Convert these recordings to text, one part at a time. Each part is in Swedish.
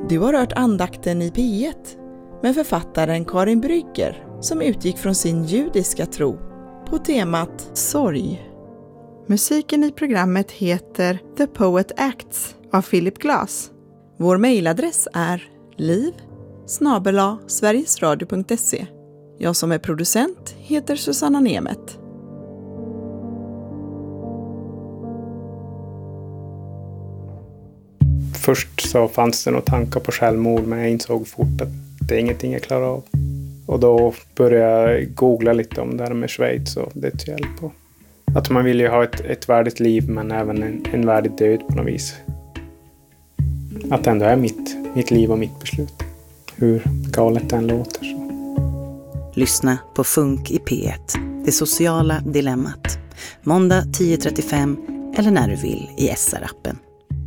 Du har hört andakten i P1 med författaren Karin Brygger som utgick från sin judiska tro på temat sorg. Musiken i programmet heter The Poet Acts av Philip Glass. Vår mejladress är liv@sverigesradio.se. Jag som är producent heter Susanna Nemet. Först så fanns det några tankar på självmord, men jag insåg fort att det är ingenting jag klarar av. Och då började jag googla lite om det här med Schweiz och dödshjälp. Och att man vill ju ha ett värdigt liv, men även en värdig död på något vis. Att det ändå är mitt liv och mitt beslut. Hur galet den låter så. Lyssna på Funk i P1, det sociala dilemmat. Måndag 10.35 eller när du vill i SR-appen.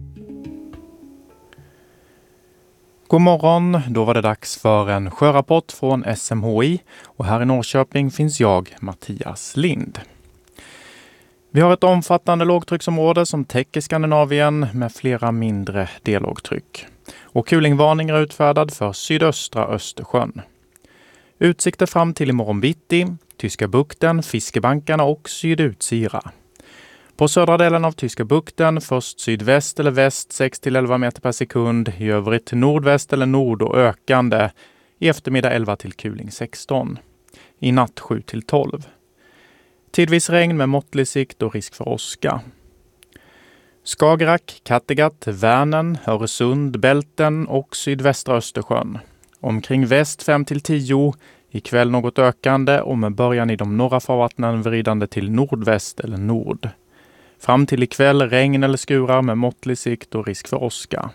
God morgon, då var det dags för en sjörapport från SMHI och här i Norrköping finns jag, Mattias Lind. Vi har ett omfattande lågtrycksområde som täcker Skandinavien med flera mindre dellågtryck. Och kulingvarning är utfärdad för sydöstra Östersjön. Utsikter fram till imorgon bitti, Tyska bukten, Fiskebankarna och Sydutsira. På södra delen av Tyska bukten först sydväst eller väst 6-11 meter per sekund, i övrigt nordväst eller nord och ökande, i eftermiddag 11 till kuling 16. I natt 7-12. Tidvis regn med måttlig sikt och risk för åska. Skagerrak, Kattegatt, Vänern, Öresund, Bälten och sydvästra Östersjön. Omkring väst 5-10, ikväll något ökande och med början i de norra farvattnen vridande till nordväst eller nord. Fram till ikväll regn eller skurar med måttlig sikt och risk för åska.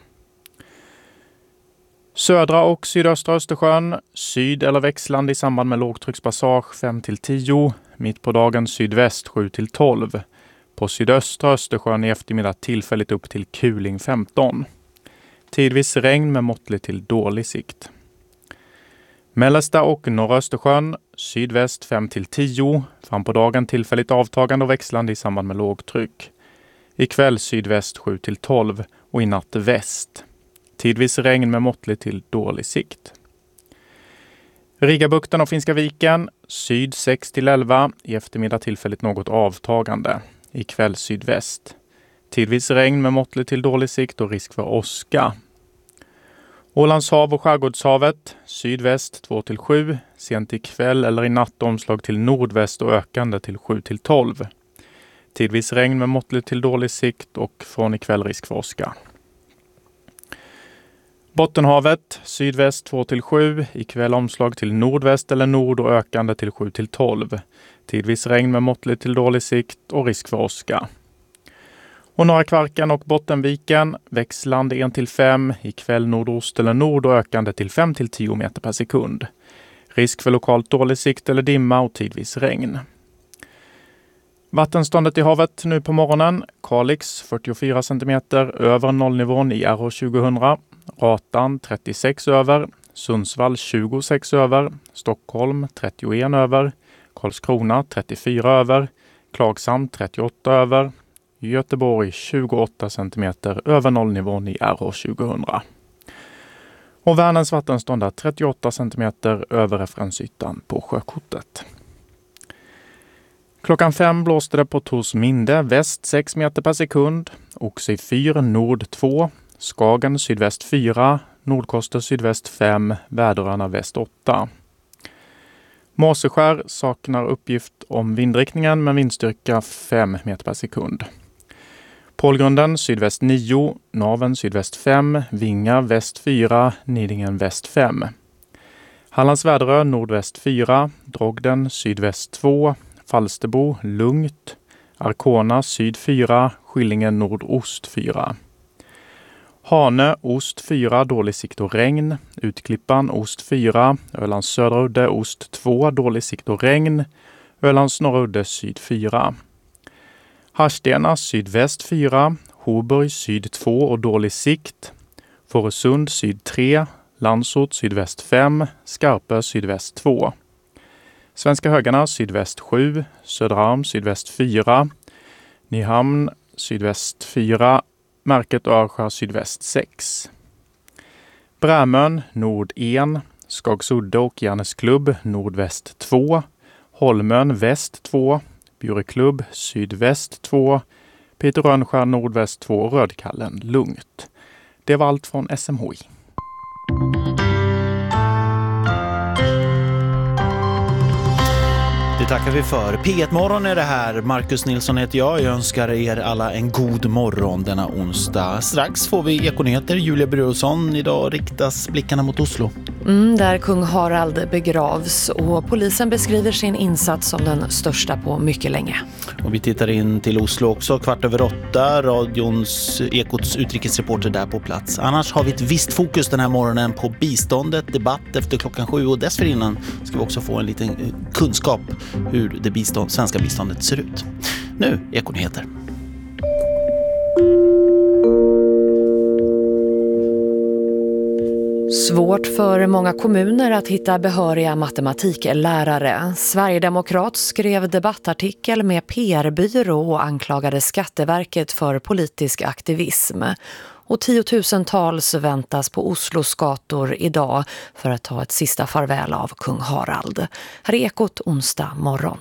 Södra och sydöstra Östersjön, syd eller växlande i samband med lågtryckspassage 5-10, mitt på dagen sydväst 7-12. På sydöstra Östersjön i eftermiddag tillfälligt upp till kuling 15. Tidvis regn med måttlig till dålig sikt. Mellersta och norra Östersjön, sydväst 5-10, fram på dagen tillfälligt avtagande och växlande i samband med lågtryck. Ikväll sydväst 7-12 och i natt väst. Tidvis regn med måttlig till dålig sikt. Rigabukten och Finska viken, syd 6-11, i eftermiddag tillfälligt något avtagande. Ikväll sydväst. Tidvis regn med måttlig till dålig sikt och risk för åska. Ålandshav och Skärgårdshavet, sydväst 2-7, sent ikväll eller i natt omslag till nordväst och ökande till 7-12. Tidvis regn med måttlig till dålig sikt och från ikväll risk för åska. Bottenhavet, sydväst 2-7, ikväll omslag till nordväst eller nord och ökande till 7-12. Tidvis regn med måttlig till dålig sikt och risk för åska. Och norra Kvarken och Bottenviken, växlande 1-5, ikväll nordost eller nord och ökande till 5-10 meter per sekund. Risk för lokalt dålig sikt eller dimma och tidvis regn. Vattenståndet i havet nu på morgonen, Kalix 44 cm över nollnivån i RH 2000, Ratan 36 över, Sundsvall 26 över, Stockholm 31 över, Karlskrona 34 över, Klagshamn 38 över, Göteborg 28 cm över nollnivån i RH 2000. Och Vänerns vattenstånd är 38 cm över referensytan på sjökortet. Klockan 5 blåste det på Torsminde, väst 6 meter per sekund, Oxie 4, nord 2, Skagen sydväst 4, Nordkoster sydväst 5, Väderöarna väst 8. Måseskär saknar uppgift om vindriktningen med vindstyrka 5 meter per sekund. Pålgrunden sydväst 9, Naven sydväst 5, Vinga väst 4, Nidingen väst 5. Hallands Väderö nordväst 4, Drogden sydväst 2, Falsterbo lugnt, Arkona syd 4, Skillingen nordost 4. Hane ost 4, dålig sikt och regn, Utklippan ost 4, Ölands södra udde ost 2, dålig sikt och regn, Ölands norra udde syd 4. Harstena sydväst 4, Hoburg syd 2 och dålig sikt, Fårösund syd 3, Landsort sydväst 5, Skarpö sydväst 2. Svenska högarna sydväst 7, Söderarm sydväst 4, Nyhamn sydväst 4, Märket Örskär sydväst 6. Brämön nord 1, Skagsudde och Järnesklubb nordväst 2, Holmön väst 2, Bjureklubb sydväst 2, Peter Rönnskär nordväst 2 och Rödkallen lugnt. Det var allt från SMHI. Det tackar vi för. P1-morgon är det här. Marcus Nilsson heter jag. Jag önskar er alla en god morgon denna onsdag. Strax får vi Ekonyheter. Julia Burusson. Idag riktas blickarna mot Oslo. Där kung Harald begravs och polisen beskriver sin insats som den största på mycket länge. Och vi tittar in till Oslo också 7:15. Radions Ekots utrikesreporter där på plats. Annars har vi ett visst fokus den här morgonen på biståndet. Debatt efter 7:00 och dessförinnan ska vi också få en liten kunskap hur det svenska biståndet ser ut. Nu Ekonyheter. Svårt för många kommuner att hitta behöriga matematiklärare. Sverigedemokrat skrev debattartikel med PR-byrå och anklagade Skatteverket för politisk aktivism. Och 10 000-tals väntas på Oslos gator idag för att ta ett sista farväl av kung Harald. Här är Ekot onsdag morgon.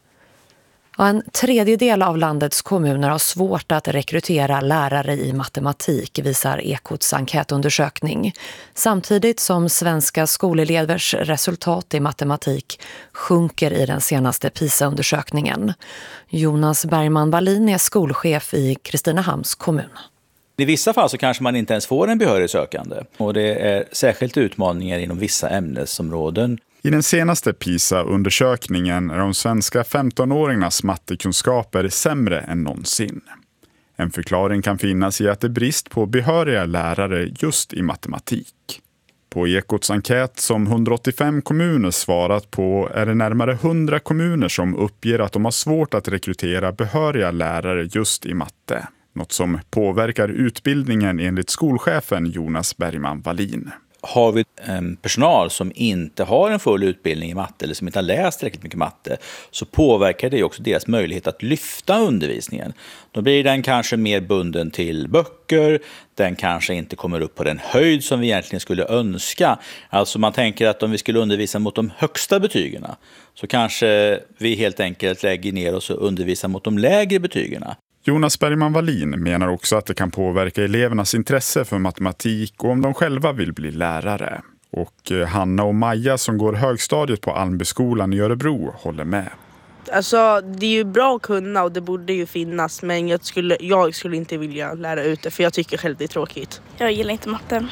En tredjedel av landets kommuner har svårt att rekrytera lärare i matematik, visar Ekots enkätundersökning. Samtidigt som svenska skolelevers resultat i matematik sjunker i den senaste PISA-undersökningen. Jonas Bergman Wallin är skolchef i Kristinehamns kommun. I vissa fall så kanske man inte ens får en behörig sökande. Och det är särskilt utmaningar inom vissa ämnesområden. I den senaste PISA-undersökningen är de svenska 15-åringarnas mattekunskaper sämre än någonsin. En förklaring kan finnas i att det är brist på behöriga lärare just i matematik. På Ekots enkät som 185 kommuner svarat på är det närmare 100 kommuner som uppger att de har svårt att rekrytera behöriga lärare just i matte. Något som påverkar utbildningen enligt skolchefen Jonas Bergman Wallin. Har vi personal som inte har en full utbildning i matte eller som inte har läst tillräckligt mycket matte, så påverkar det också deras möjlighet att lyfta undervisningen. Då blir den kanske mer bunden till böcker, den kanske inte kommer upp på den höjd som vi egentligen skulle önska. Alltså man tänker att om vi skulle undervisa mot de högsta betygerna så kanske vi helt enkelt lägger ner oss och undervisar mot de lägre betygerna. Jonas Bergman Wallin menar också att det kan påverka elevernas intresse för matematik och om de själva vill bli lärare. Och Hanna och Maja som går högstadiet på Almbyskolan i Örebro håller med. Alltså det är ju bra att kunna och det borde ju finnas, men jag skulle inte vilja lära ut det för jag tycker själv det är tråkigt. Jag gillar inte matte.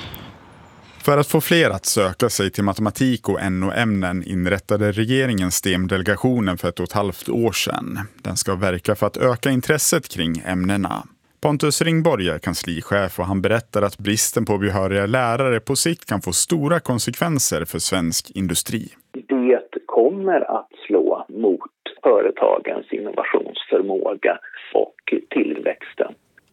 För att få fler att söka sig till matematik och NO-ämnen inrättade regeringen STEM-delegationen för 1,5 år sedan. Den ska verka för att öka intresset kring ämnena. Pontus Ringborg är kanslichef och han berättar att bristen på behöriga lärare på sikt kan få stora konsekvenser för svensk industri. Det kommer att slå mot företagens innovationsförmåga och tillväxten.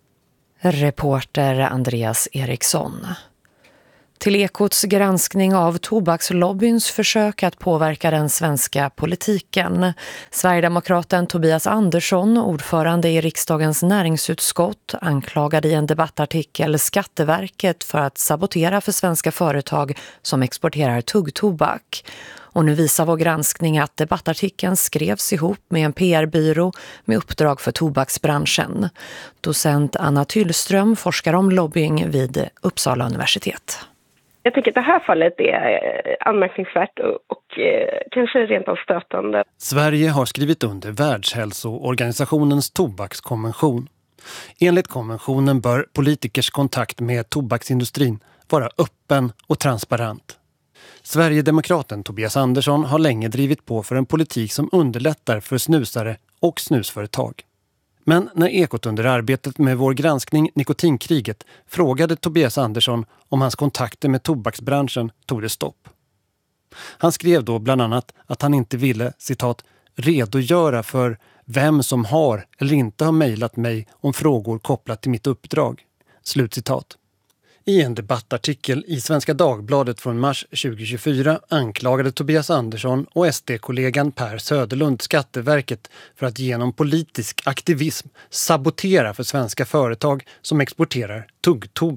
Reporter Andreas Eriksson. Till Ekots granskning av tobakslobbyns försök att påverka den svenska politiken. Sverigedemokraten Tobias Andersson, ordförande i riksdagens näringsutskott, anklagade i en debattartikel Skatteverket för att sabotera för svenska företag som exporterar tuggtobak. Och nu visar vår granskning att debattartikeln skrevs ihop med en PR-byrå med uppdrag för tobaksbranschen. Docent Anna Tyllström forskar om lobbying vid Uppsala universitet. Jag tycker att det här fallet är anmärkningsvärt och kanske rent av stötande. Sverige har skrivit under Världshälsoorganisationens tobakskonvention. Enligt konventionen bör politikers kontakt med tobaksindustrin vara öppen och transparent. Sverigedemokraten Tobias Andersson har länge drivit på för en politik som underlättar för snusare och snusföretag. Men när Ekot under arbetet med vår granskning Nikotinkriget frågade Tobias Andersson om hans kontakter med tobaksbranschen tog det stopp. Han skrev då bland annat att han inte ville, citat, redogöra för vem som har eller inte har mejlat mig om frågor kopplat till mitt uppdrag. Slutcitat. I en debattartikel i Svenska Dagbladet från mars 2024 anklagade Tobias Andersson och SD-kollegan Per Söderlund Skatteverket för att genom politisk aktivism sabotera för svenska företag som exporterar tuggtobak.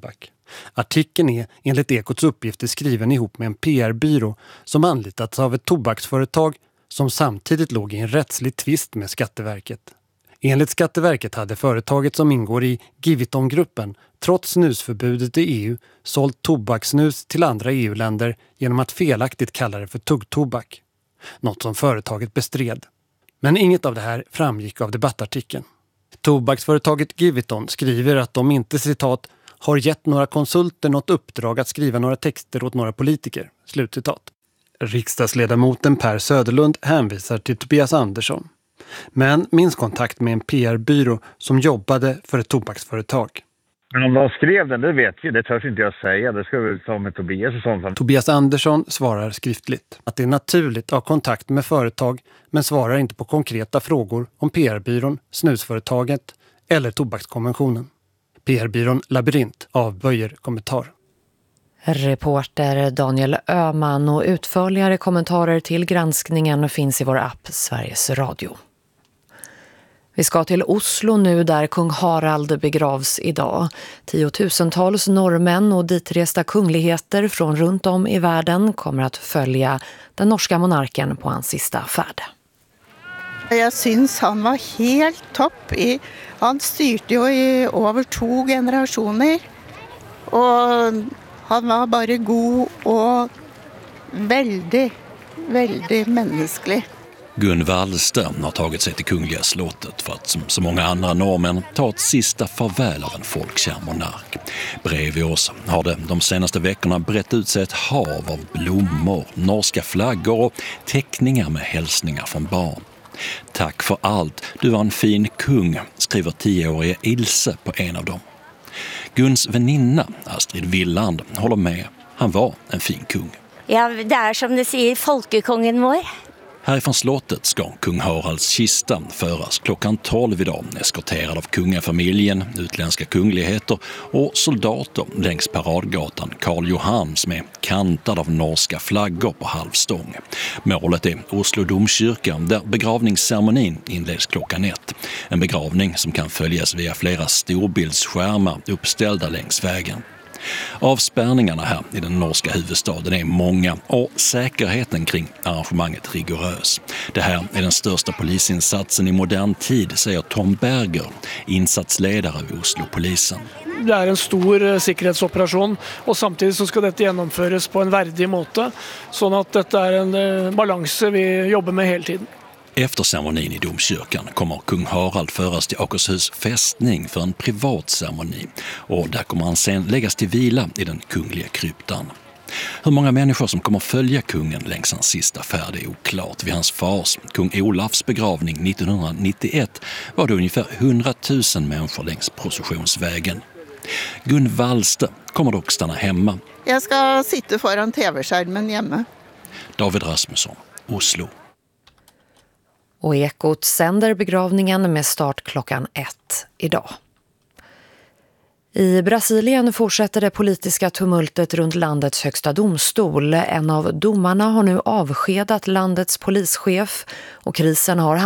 Artikeln är enligt Ekots uppgifter skriven ihop med en PR-byrå som anlitats av ett tobaksföretag som samtidigt låg i en rättslig tvist med Skatteverket. Enligt Skatteverket hade företaget som ingår i Giviton-gruppen trots snusförbudet i EU sålt tobakssnus till andra EU-länder genom att felaktigt kalla det för tuggtobak. Något som företaget bestred. Men inget av det här framgick av debattartikeln. Tobaksföretaget Giviton skriver att de inte, citat, har gett några konsulter något uppdrag att skriva några texter åt några politiker. Slutcitat. Riksdagsledamoten Per Söderlund hänvisar till Tobias Andersson. Men minns kontakt med en PR-byrå som jobbade för ett tobaksföretag. Men om de skrev den, det vet vi. Det törs inte jag säga. Det ska vi ta med Tobias och sånt. Tobias Andersson svarar skriftligt att det är naturligt att ha kontakt med företag men svarar inte på konkreta frågor om PR-byrån, snusföretaget eller tobakskonventionen. PR-byrån Labyrint avböjer kommentar. Reporter Daniel Öhman och utförligare kommentarer till granskningen finns i vår app Sveriges Radio. Vi ska till Oslo nu där kung Harald begravs idag. 10-tusentals norrmän och ditresta kungligheter från runt om i världen kommer att följa den norska monarken på hans sista färd. Jag syns han var helt topp. Han styrte ju i över 2 generationer. Och han var bara god och väldigt, väldigt mänsklig. Gun Wallström har tagit sig till Kungliga slottet för att som så många andra norrmän ta ett sista farväl av en folkkär monark. Bredvid oss har det de senaste veckorna brett ut sig ett hav av blommor, norska flaggor och teckningar med hälsningar från barn. Tack för allt, du var en fin kung, skriver 10-åriga Ilse på en av dem. Guns väninna, Astrid Villand, håller med. Han var en fin kung. Ja, det är som det säger folkekongen vår. Härifrån slottet ska kung Haralds kista föras klockan 12 idag, eskorterad av kungafamiljen, utländska kungligheter och soldater längs paradgatan Karl Johan som är kantad av norska flaggor på halvstång. Målet är Oslo domkyrka där begravningsceremonin inleds klockan 1. En begravning som kan följas via flera storbildsskärmar uppställda längs vägen. Avspärrningarna här i den norska huvudstaden är många och säkerheten kring arrangemanget rigorös. Det här är den största polisinsatsen i modern tid, säger Tom Berger, insatsledare vid Oslo-polisen. Det är en stor säkerhetsoperation och samtidigt så ska detta genomföras på en värdig måte så att detta är en balans vi jobbar med hela tiden. Efter ceremonin i domkyrkan kommer kung Harald föras till Akershus fästning för en privat ceremoni och där kommer han sen läggas till vila i den kungliga kryptan. Hur många människor som kommer följa kungen längs hans sista färd är oklart. Vid hans fars, kung Olafs begravning 1991 var det ungefär 100 000 människor längs processionsvägen. Gun Wallström kommer dock stanna hemma. Jag ska sitta foran tv-skärmen hemma. David Rasmusson, Oslo. Och Ekot sänder begravningen med start klockan 1 idag. I Brasilien fortsätter det politiska tumultet runt landets högsta domstol. En av domarna har nu avskedat landets polischef och krisen har